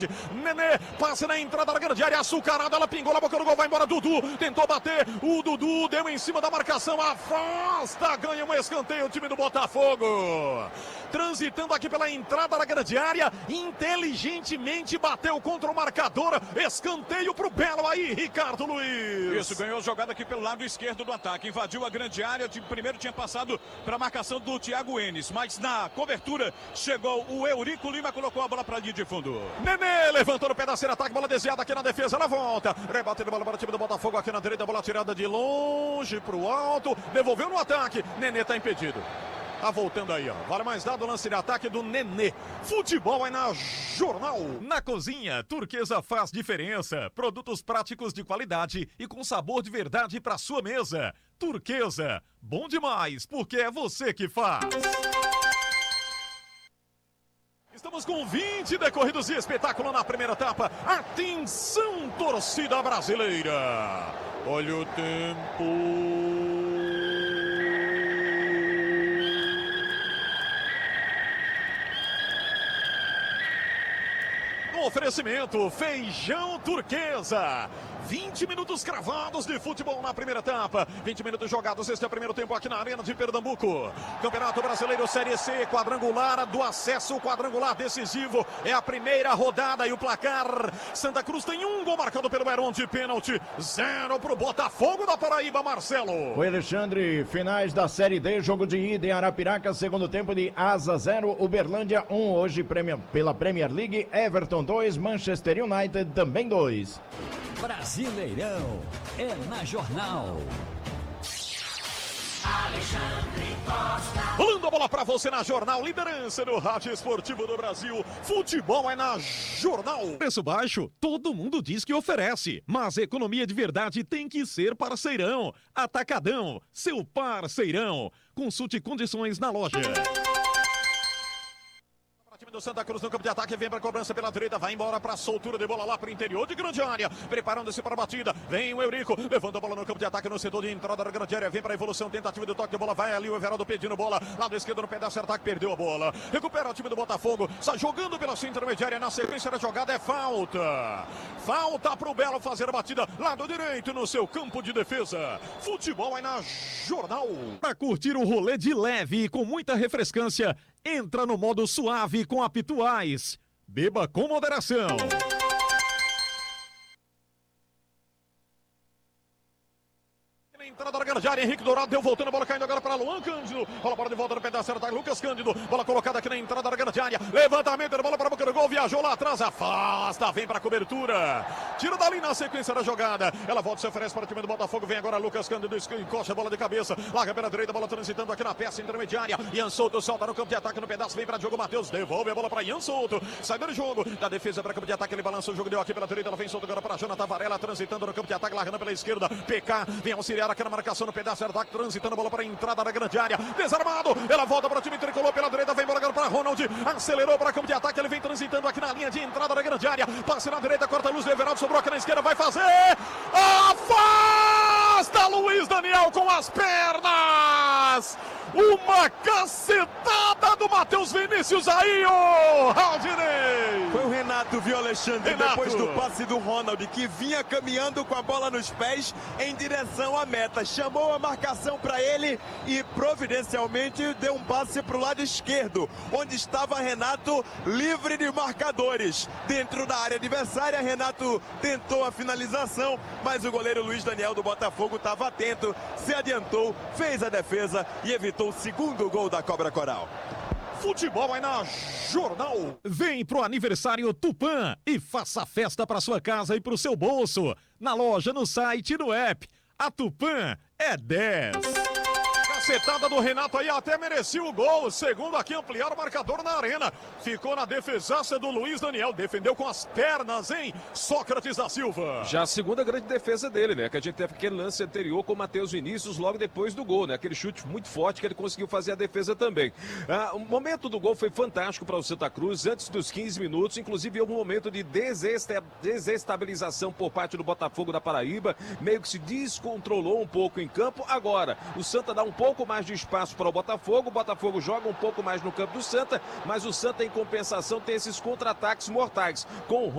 Nenê, passe na entrada da grande área, açucarada, ela pingou na boca do gol, vai embora Dudu, tentou bater, o Dudu deu em cima da marcação, afasta, ganha um escanteio o time do Botafogo. Transitando aqui pela entrada da grande área, inteligentemente bateu contra o marcador, escanteio pro Belo aí, Ricardo Luiz. Isso, ganhou jogada aqui pelo lado esquerdo do ataque, invadiu a grande área, primeiro tinha passado para a marcação do Thiago Enes, mas na cobertura chegou o Eurico Lima, colocou a bola para a linha de fundo. Nenê levantou no pedaço, ataque, bola desviada aqui na defesa, ela volta, rebate de bola para o time do Botafogo aqui na direita, bola tirada de longe pro alto, devolveu no ataque, Nenê tá impedido. Tá voltando aí, ó. Vale mais dado o lance de ataque do Nenê. Futebol é na Jornal. Na cozinha, Turquesa faz diferença. Produtos práticos de qualidade e com sabor de verdade para sua mesa. Turquesa, bom demais, porque é você que faz. Estamos com 20 decorridos e espetáculo na primeira etapa. Atenção, torcida brasileira. Olha o tempo. Oferecimento Feijão Turquesa. 20 minutos cravados de futebol na primeira etapa. 20 minutos jogados. Este é o primeiro tempo aqui na Arena de Pernambuco. Campeonato Brasileiro Série C, quadrangular do acesso, quadrangular decisivo. É a primeira rodada e o placar. Santa Cruz tem um gol marcado pelo Heron de pênalti. 0 pro Botafogo da Paraíba, Marcelo. Oi, Alexandre. Finais da Série D, jogo de ida em Arapiraca, segundo tempo de Asa 0, Uberlândia 1. Hoje pela Premier League, Everton 2, Manchester United também 2. Brasileirão é na Jornal. Alexandre Costa. Rolando a bola pra você na Jornal, liderança no rádio esportivo do Brasil. Futebol é na Jornal. Preço baixo, todo mundo diz que oferece, mas economia de verdade tem que ser parceirão. Atacadão, seu parceirão. Consulte condições na loja. Time do Santa Cruz no campo de ataque, vem para a cobrança pela direita, vai embora para a soltura de bola lá para o interior de grande área, preparando-se para a batida, vem o Eurico, levanta a bola no campo de ataque, no setor de entrada da grande área, vem para a evolução, tentativa de toque de bola, vai ali o Everaldo pedindo bola, lado esquerdo no pedaço, ataque, perdeu a bola, recupera o time do Botafogo, está jogando pela sua intermediária, na sequência da jogada é falta para o Belo fazer a batida, lado direito no seu campo de defesa. Futebol é na Jornal. Para curtir o rolê de leve e com muita refrescância, entra no modo suave com a Pituais. Beba com moderação. Entrada da grande área, Henrique Dourado deu voltando, a bola caindo agora para Luan Cândido. Bola para de volta no pedaço, tá Lucas Cândido. Bola colocada aqui na entrada da grande área. Levantamento da bola para a boca do gol, viajou lá atrás, afasta, vem para a cobertura. Tira dali na sequência da jogada. Ela volta, se oferece para o time do Botafogo. Vem agora Lucas Cândido, encosta a bola de cabeça. Larga pela direita, bola transitando aqui na peça intermediária. Ian Souto solta no campo de ataque no pedaço, vem para Diogo Matheus. Devolve a bola para Ian Souto. Sai do jogo, da defesa para o campo de ataque. Ele balança o jogo, deu aqui pela direita. Ela vem solto agora para Jonathan Varela, transitando no campo de ataque, largando pela esquerda. PK vem auxiliar aqui na marcação no pedaço. Ataque, transitando a bola para a entrada da grande área, desarmado, ela volta para o time tricolor pela direita, vem embora para Ronald, acelerou para campo de ataque, ele vem transitando aqui na linha de entrada da grande área, passe na direita, corta a luz, Everaldo sobrou aqui na esquerda, vai fazer, afasta Luiz Daniel com as pernas, uma cacetada do Matheus Vinícius aí, ô Aldinei. Foi o Renato, viu, Alexandre, depois do passe do Ronald, que vinha caminhando com a bola nos pés em direção à meta. Chamou a marcação para ele e providencialmente deu um passe para o lado esquerdo, onde estava Renato livre de marcadores. Dentro da área adversária, Renato tentou a finalização, mas o goleiro Luiz Daniel do Botafogo estava atento, se adiantou, fez a defesa e evitou o segundo gol da Cobra Coral. Futebol é na Jornal. Vem pro aniversário Tupã e faça festa para sua casa e pro seu bolso. Na loja, no site e no app. A Tupã é 10. Cacetada do Renato aí, até merecia o gol. Segundo aqui, ampliar o marcador na arena. Ficou na defesaça do Luiz Daniel. Defendeu com as pernas, hein? Sócrates da Silva. Já a segunda grande defesa dele, né? Que a gente teve aquele lance anterior com o Matheus Vinícius logo depois do gol, né? Aquele chute muito forte que ele conseguiu fazer a defesa também. O momento do gol foi fantástico para o Santa Cruz, antes dos 15 minutos. Inclusive, houve um momento de desestabilização por parte do Botafogo da Paraíba. Meio que se descontrolou um pouco em campo. Agora, o Santa dá um pouco mais de espaço para o Botafogo joga um pouco mais no campo do Santa, mas o Santa, em compensação, tem esses contra-ataques mortais, com o